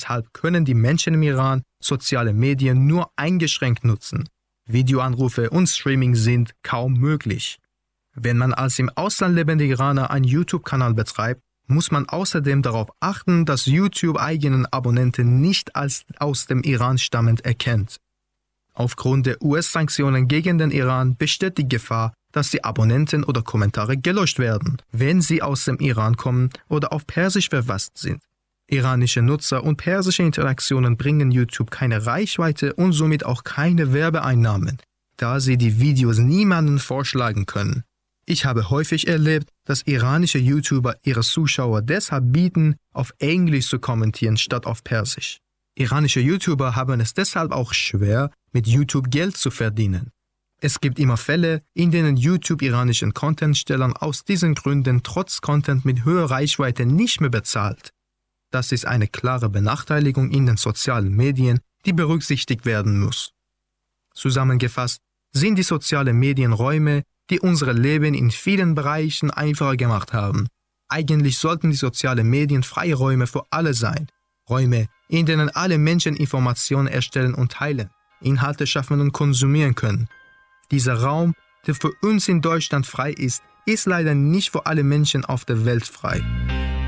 Deshalb können die Menschen im Iran soziale Medien nur eingeschränkt nutzen. Videoanrufe und Streaming sind kaum möglich. Wenn man als im Ausland lebender Iraner einen YouTube-Kanal betreibt, muss man außerdem darauf achten, dass YouTube eigenen Abonnenten nicht als aus dem Iran stammend erkennt. Aufgrund der US-Sanktionen gegen den Iran besteht die Gefahr, dass die Abonnenten oder Kommentare gelöscht werden, wenn sie aus dem Iran kommen oder auf Persisch verfasst sind. Iranische Nutzer und persische Interaktionen bringen YouTube keine Reichweite und somit auch keine Werbeeinnahmen, da sie die Videos niemandem vorschlagen können. Ich habe häufig erlebt, dass iranische YouTuber ihre Zuschauer deshalb bieten, auf Englisch zu kommentieren statt auf Persisch. Iranische YouTuber haben es deshalb auch schwer, mit YouTube Geld zu verdienen. Es gibt immer Fälle, in denen YouTube iranischen Contentstellern aus diesen Gründen trotz Content mit höherer Reichweite nicht mehr bezahlt. Das ist eine klare Benachteiligung in den sozialen Medien, die berücksichtigt werden muss. Zusammengefasst sind die sozialen Medien Räume, die unser Leben in vielen Bereichen einfacher gemacht haben. Eigentlich sollten die sozialen Medien freie Räume für alle sein. Räume, in denen alle Menschen Informationen erstellen und teilen, Inhalte schaffen und konsumieren können. Dieser Raum, der für uns in Deutschland frei ist leider nicht für alle Menschen auf der Welt frei.